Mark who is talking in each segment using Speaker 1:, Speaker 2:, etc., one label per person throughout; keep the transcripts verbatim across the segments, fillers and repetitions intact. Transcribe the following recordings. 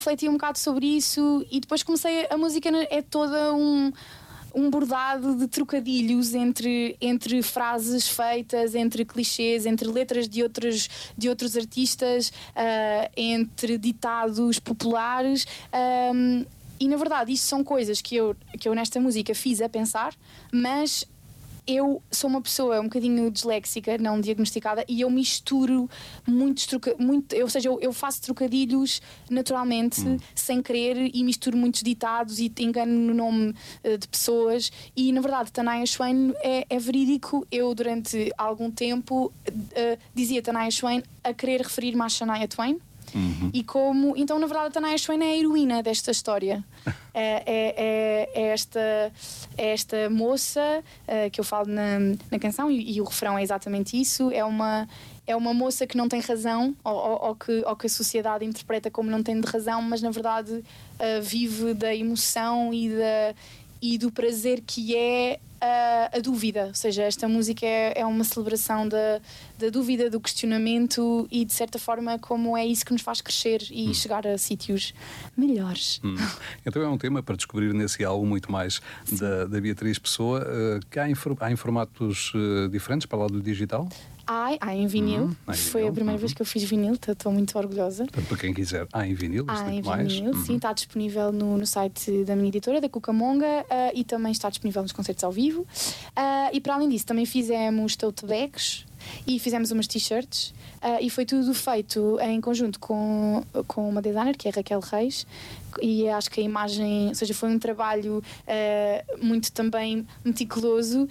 Speaker 1: refleti um bocado sobre isso e depois comecei, a música é toda um, um bordado de trocadilhos entre, entre frases feitas, entre clichês, entre letras de outros, de outros artistas, uh, entre ditados populares. Um, e na verdade isto são coisas que eu, que eu nesta música fiz a pensar, mas eu sou uma pessoa um bocadinho disléxica, não diagnosticada, e eu misturo muitos troca, muito, ou seja, eu, eu faço trocadilhos naturalmente, hum. sem querer, e misturo muitos ditados e engano no nome uh, de pessoas. E na verdade, Tanaya Swain é, é verídico. Eu, durante algum tempo, uh, dizia Tanaya Swain a querer referir-me à Shania Twain. Uhum. E como, então na verdade a Tanaya Swain é a heroína desta história. é, é, é, é, esta, é esta moça uh, que eu falo na, na canção, e, e o refrão é exatamente isso. É uma, é uma moça que não tem razão, ou, ou, ou, que, ou que a sociedade interpreta como não tem de razão, mas na verdade uh, vive da emoção e, da, e do prazer que é a, a dúvida. Ou seja, esta música é, é uma celebração da, da dúvida, do questionamento, e de certa forma como é isso que nos faz crescer e hum. chegar a sítios melhores.
Speaker 2: Hum. Então é um tema para descobrir nesse álbum muito mais da, da Beatriz Pessoa. Uh, que há, em, há em formatos uh, diferentes para lá do digital?
Speaker 1: Há, há em vinil. Uhum, há em Foi vinil. a primeira uhum. vez que eu fiz vinil, estou muito orgulhosa.
Speaker 2: Portanto, para quem quiser, há em vinil.
Speaker 1: Há em
Speaker 2: mais.
Speaker 1: vinil, uhum. sim, está disponível no, no site da minha editora, da Cucamonga, uh, e também está disponível nos concertos ao vivo. Uh, e para além disso, também fizemos tote bags e fizemos umas t-shirts, uh, e foi tudo feito em conjunto com, com uma designer, que é a Raquel Reis, e acho que a imagem, ou seja, foi um trabalho uh, muito também meticuloso, uh,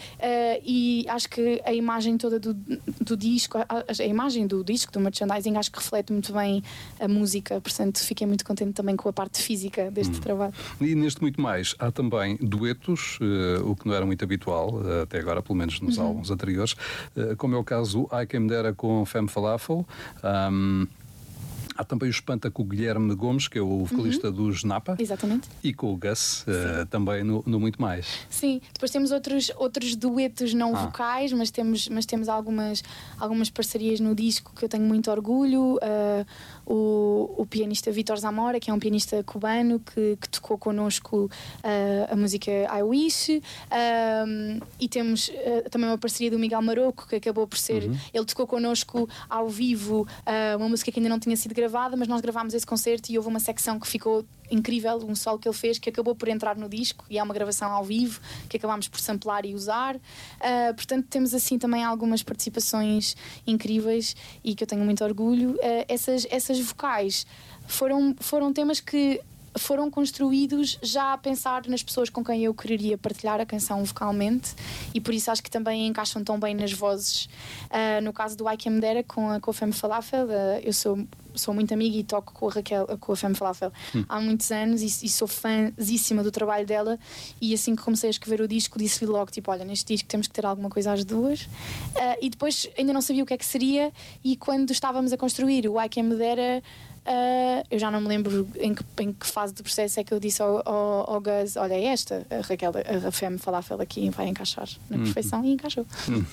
Speaker 1: e acho que a imagem toda do, do disco, a, a imagem do disco, do merchandising, acho que reflete muito bem a música, portanto fiquei muito contente também com a parte física deste hum. trabalho.
Speaker 2: E neste muito mais, há também duetos, uh, o que não era muito habitual, uh, até agora, pelo menos nos uhum. álbuns anteriores, uh, como é o caso I Quem Me Dera com Femme Falafel. Um, Há também o Espanta com o Guilherme Gomes, que é o vocalista uhum. dos Napa.
Speaker 1: Exatamente.
Speaker 2: E com o Gus, uh, também no, no Muito Mais.
Speaker 1: Sim, depois temos outros, outros duetos não ah. vocais, mas temos, mas temos algumas, algumas parcerias no disco que eu tenho muito orgulho. Uh, o, o pianista Vítor Zamora, que é um pianista cubano que, que tocou connosco uh, a música I Wish. Uh, e temos uh, também uma parceria do Miguel Maroco, que acabou por ser... Uhum. Ele tocou connosco ao vivo uh, uma música que ainda não tinha sido gravada, mas nós gravámos esse concerto e houve uma secção que ficou incrível, um solo que ele fez, que acabou por entrar no disco, e é uma gravação ao vivo que acabámos por samplar e usar. Uh, portanto, temos assim também algumas participações incríveis e que eu tenho muito orgulho. Uh, essas, essas vocais foram, foram temas que foram construídos já a pensar nas pessoas com quem eu quereria partilhar a canção vocalmente, e por isso acho que também encaixam tão bem nas vozes. Uh, no caso do I Quem Me Dera com a, com a Femme Falafel, uh, eu sou, sou muito amiga e toco com a Raquel, com a Femme Falafel hum. há muitos anos, e, e sou fãzíssima do trabalho dela, e assim que comecei a escrever o disco disse-lhe logo, tipo, olha, neste disco temos que ter alguma coisa às duas. Uh, e depois ainda não sabia o que é que seria, e quando estávamos a construir o I Quem Me Dera, Uh, eu já não me lembro em que, em que fase do processo é que eu disse ao, ao, ao Gus, olha, é esta, a Raquel, a Femme Falafel aqui vai encaixar na perfeição, e encaixou.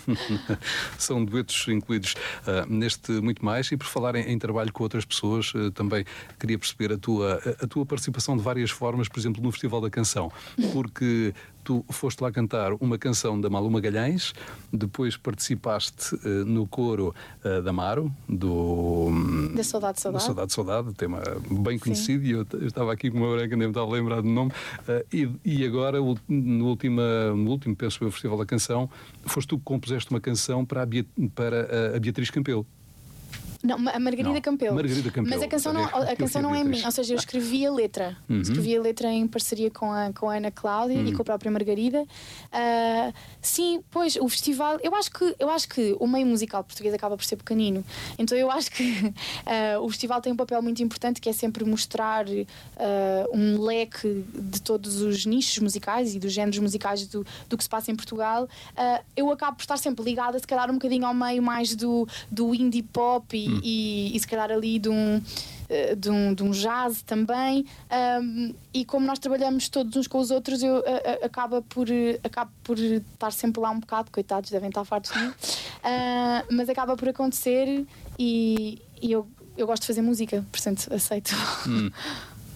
Speaker 2: São duetos incluídos uh, neste Muito Mais. E por falar em, em trabalho com outras pessoas, uh, também queria perceber a tua, a, a tua participação de várias formas, por exemplo, no Festival da Canção, porque tu foste lá cantar uma canção da Malu Magalhães, depois participaste uh, no coro uh, da Amaro, do...
Speaker 1: Da Saudade, Saudade.
Speaker 2: Da Saudade, Saudade, tema bem conhecido. Sim. E eu, eu estava aqui com uma branca, nem me estava a lembrar do nome. Uh, e, e agora, no, última, no último, penso eu, Festival da Canção, foste tu que compuseste uma canção para a, Beat, para a, a Beatriz Campelo.
Speaker 1: Não, a Margarida
Speaker 2: não,
Speaker 1: Campelo.
Speaker 2: Margarida Campelo.
Speaker 1: Mas a canção não, a canção não é minha, ou seja, eu escrevi a letra. Uhum. Escrevi a letra em parceria com a, com a Ana Cláudia uhum. e com a própria Margarida. Uh, sim, pois, o festival, eu acho, que, eu acho que o meio musical português acaba por ser pequenino. Então eu acho que uh, o festival tem um papel muito importante, que é sempre mostrar uh, um leque de todos os nichos musicais e dos géneros musicais do, do que se passa em Portugal. Uh, eu acabo por estar sempre ligada, se calhar, um bocadinho ao meio mais do, do indie pop e Hum. E, e se calhar ali de um, de um, de um jazz também, um, e como nós trabalhamos todos uns com os outros, eu a, a, acaba por, acabo por estar sempre lá um bocado, coitados, devem estar fartos de mim, uh, mas acaba por acontecer, e, e eu, eu gosto de fazer música, portanto aceito.
Speaker 2: Hum.